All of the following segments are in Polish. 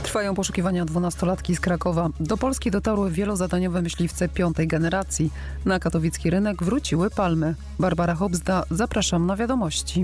Trwają poszukiwania 12-latki z Krakowa. Do Polski dotarły wielozadaniowe myśliwce 5. generacji. Na katowicki rynek wróciły palmy. Barbara Hobzda, zapraszam na wiadomości.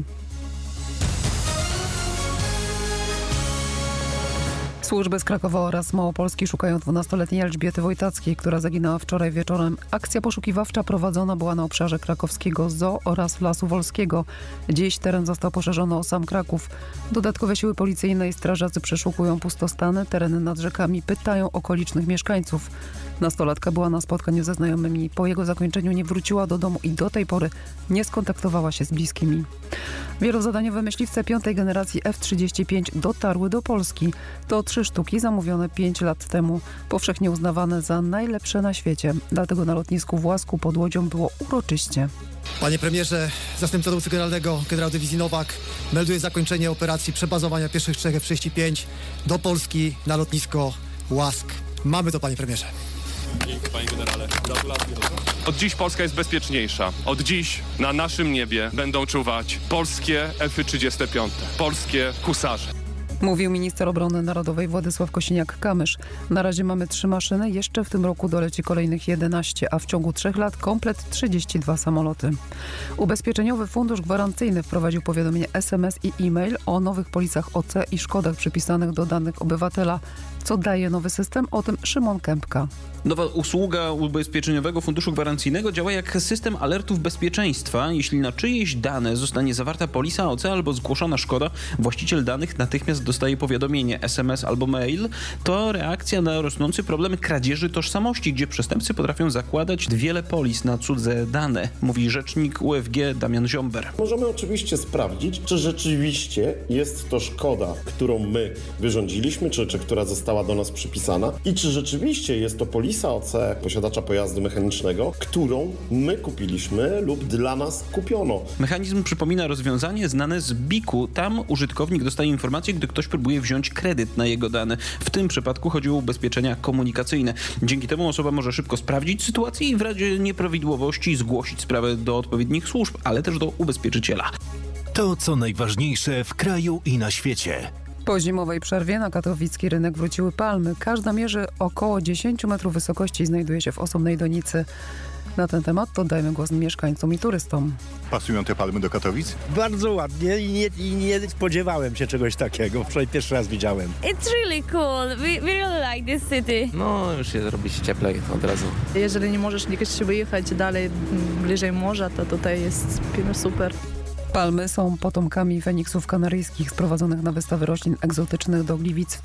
Służby z Krakowa oraz Małopolski szukają 12-letniej Elżbiety Wojtackiej, która zaginęła wczoraj wieczorem. Akcja poszukiwawcza prowadzona była na obszarze krakowskiego zoo oraz Lasu Wolskiego. Dziś teren został poszerzony o sam Kraków. Dodatkowe siły policyjne i strażacy przeszukują pustostany, tereny nad rzekami, pytają okolicznych mieszkańców. Nastolatka była na spotkaniu ze znajomymi. Po jego zakończeniu nie wróciła do domu i do tej pory nie skontaktowała się z bliskimi. Wielozadaniowe myśliwce 5. generacji F-35 dotarły do Polski. To 3 sztuki zamówione 5 lat temu, powszechnie uznawane za najlepsze na świecie. Dlatego na lotnisku w Łasku pod Łodzią było uroczyście. Panie premierze, zastępca dowódcy generalnego generał dywizji Nowak melduje zakończenie operacji przebazowania pierwszych 3 F-35 do Polski na lotnisko Łask. Mamy to, panie premierze. Dzięki, panie generale. Gratulacje. Od dziś Polska jest bezpieczniejsza. Od dziś na naszym niebie będą czuwać polskie F-35, polskie husarze. Mówił minister obrony narodowej Władysław Kosiniak-Kamysz. Na razie mamy 3 maszyny, jeszcze w tym roku doleci kolejnych 11, a w ciągu 3 lat komplet 32 samoloty. Ubezpieczeniowy Fundusz Gwarancyjny wprowadził powiadomienie SMS i e-mail o nowych polisach OC i szkodach przypisanych do danych obywatela. Co daje nowy system? O tym Szymon Kępka. Nowa usługa Ubezpieczeniowego Funduszu Gwarancyjnego działa jak system alertów bezpieczeństwa. Jeśli na czyjeś dane zostanie zawarta polisa OC albo zgłoszona szkoda, właściciel danych natychmiast dostaje powiadomienie SMS albo mail. To reakcja na rosnący problem kradzieży tożsamości, gdzie przestępcy potrafią zakładać wiele polis na cudze dane, mówi rzecznik UFG Damian Ziomber. Możemy oczywiście sprawdzić, czy rzeczywiście jest to szkoda, którą my wyrządziliśmy, czy która została do nas przypisana i czy rzeczywiście jest to polisa OC posiadacza pojazdu mechanicznego, którą my kupiliśmy lub dla nas kupiono. Mechanizm przypomina rozwiązanie znane z BIK-u. Tam użytkownik dostaje informację, gdy ktoś próbuje wziąć kredyt na jego dane. W tym przypadku chodzi o ubezpieczenia komunikacyjne. Dzięki temu osoba może szybko sprawdzić sytuację i w razie nieprawidłowości zgłosić sprawę do odpowiednich służb, ale też do ubezpieczyciela. To, co najważniejsze w kraju i na świecie. Po zimowej przerwie na katowicki rynek wróciły palmy. Każda mierzy około 10 metrów wysokości i znajduje się w osobnej donicy. Na ten temat to dajmy głos mieszkańcom i turystom. Pasują te palmy do Katowic? Bardzo ładnie i nie spodziewałem się czegoś takiego. Wczoraj pierwszy raz widziałem. It's really cool. We really like this city. No, już się robi się cieplej od razu. Jeżeli nie możesz gdzieś wyjechać dalej, bliżej morza, to tutaj jest super. Palmy są potomkami feniksów kanaryjskich sprowadzonych na wystawy roślin egzotycznych do Gliwic w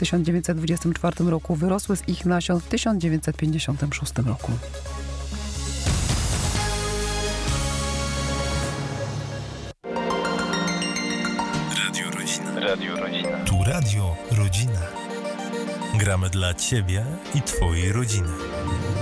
1924 roku. Wyrosły z ich nasion w 1956 roku. Radio Rodzina. Radio Rodzina. Tu Radio Rodzina. Gramy dla Ciebie i Twojej rodziny.